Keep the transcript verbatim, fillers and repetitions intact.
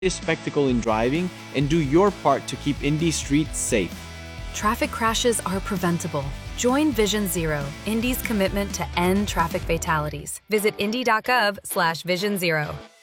spectacle in driving and do your part to keep Indy streets safe. Traffic crashes are preventable. Join Vision Zero, Indy's commitment to end traffic fatalities. Visit indy dot gov slash vision zero.